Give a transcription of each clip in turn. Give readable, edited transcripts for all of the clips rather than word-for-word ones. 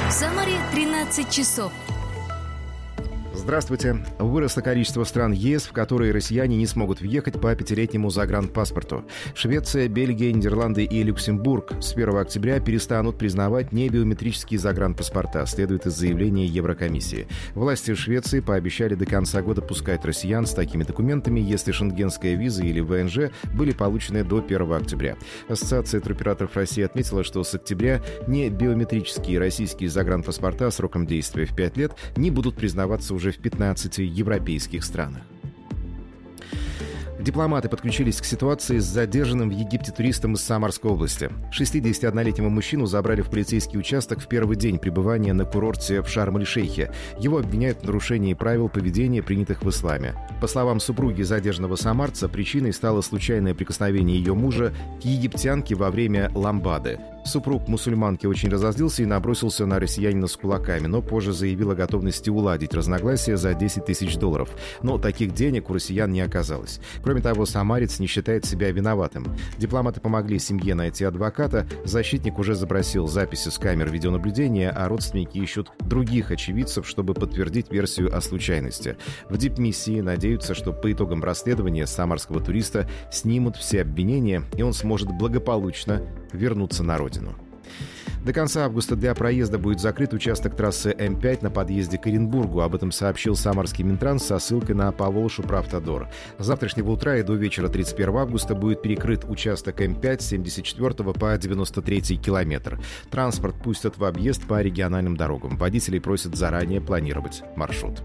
В Самаре 13 часов. Здравствуйте. Выросло количество стран ЕС, в которые россияне не смогут въехать по пятилетнему загранпаспорту. Швеция, Бельгия, Нидерланды и Люксембург с 1 октября перестанут признавать небиометрические загранпаспорта, следует из заявления Еврокомиссии. Власти Швеции пообещали до конца года пускать россиян с такими документами, если шенгенская виза или ВНЖ были получены до 1 октября. Ассоциация туроператоров России отметила, что с октября небиометрические российские загранпаспорта сроком действия в 5 лет не будут признаваться уже в 15 европейских странах. Дипломаты подключились к ситуации с задержанным в Египте туристом из Самарской области. 61-летнего мужчину забрали в полицейский участок в первый день пребывания на курорте в Шарм-эль-Шейхе. Его обвиняют в нарушении правил поведения, принятых в исламе. По словам супруги задержанного самарца, причиной стало случайное прикосновение ее мужа к египтянке во время ламбады. Супруг мусульманки очень разозлился и набросился на россиянина с кулаками, но позже заявил о готовности уладить разногласия за $10 тысяч. Но таких денег у россиян не оказалось. Кроме того, самарец не считает себя виноватым. Дипломаты помогли семье найти адвоката, защитник уже запросил записи с камер видеонаблюдения, а родственники ищут других очевидцев, чтобы подтвердить версию о случайности. В дипмиссии надеются, что по итогам расследования самарского туриста снимут все обвинения, и он сможет благополучно вернуться на родину. До конца августа для проезда будет закрыт участок трассы М5 на подъезде к Оренбургу. Об этом сообщил самарский Минтранс со ссылкой на Поволжьеправтодор. С завтрашнего утра и до вечера 31 августа будет перекрыт участок М5 с 74 по 93 километр. Транспорт пустят в объезд по региональным дорогам. Водителей просят заранее планировать маршрут.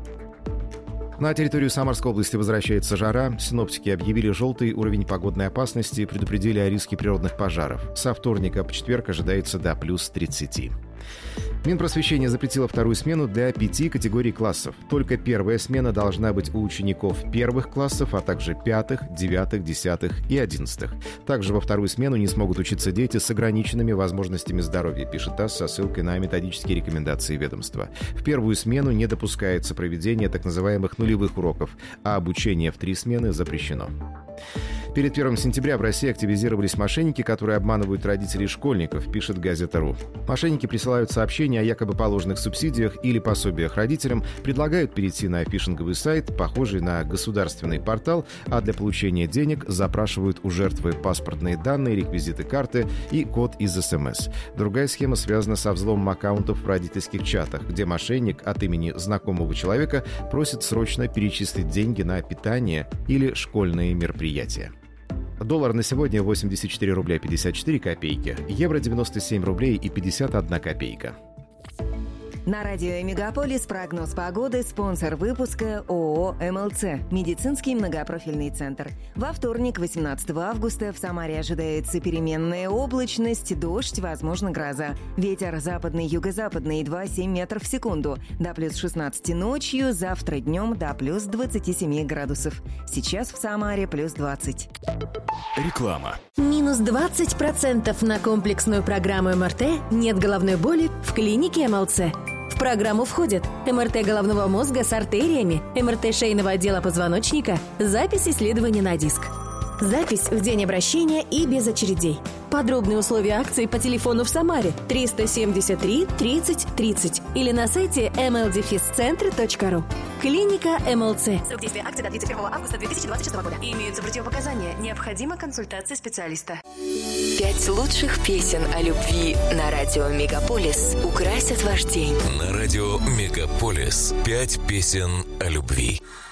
На территорию Самарской области возвращается жара. Синоптики объявили желтый уровень погодной опасности и предупредили о риске природных пожаров. Со вторника по четверг ожидается до плюс 30. Минпросвещение запретило вторую смену для 5 категорий классов. Только первая смена должна быть у учеников первых классов, а также 5, 9, 10 и 11. Также во вторую смену не смогут учиться дети с ограниченными возможностями здоровья, пишет ТАСС со ссылкой на методические рекомендации ведомства. В первую смену не допускается проведение так называемых нулевых уроков, а обучение в 3 смены запрещено. Перед 1 сентября в России активизировались мошенники, которые обманывают родителей школьников, пишет Газета.ру. Мошенники присылают сообщения о якобы положенных субсидиях или пособиях родителям, предлагают перейти на фишинговый сайт, похожий на государственный портал, а для получения денег запрашивают у жертвы паспортные данные, реквизиты карты и код из СМС. Другая схема связана со взломом аккаунтов в родительских чатах, где мошенник от имени знакомого человека просит срочно перечислить деньги на питание или школьные мероприятия. Доллар на сегодня 84 рубля 54 копейки, евро 97 рублей и 51 копейка. На радио «Мегаполис» прогноз погоды, спонсор выпуска ООО «МЛЦ» – медицинский многопрофильный центр. Во вторник, 18 августа, в Самаре ожидается переменная облачность, дождь, возможно, гроза. Ветер западный, юго-западный 2,7 метров в секунду. До плюс 16 ночью, завтра днем до плюс 27 градусов. Сейчас в Самаре плюс 20. Реклама. Минус 20% на комплексную программу МРТ «Нет головной боли» в клинике МЛЦ. В программу входят МРТ головного мозга с артериями, МРТ шейного отдела позвоночника, запись исследования на диск. Запись в день обращения и без очередей. Подробные условия акции по телефону в Самаре 373 30 30 или на сайте mldefiscentre.ru. Клиника МЛЦ. Срок действия акции до 31 августа 2026 года. Имеются противопоказания. Необходима консультация специалиста. 5 лучших песен о любви на радио «Мегаполис» украсят ваш день. На радио «Мегаполис» 5 песен о любви.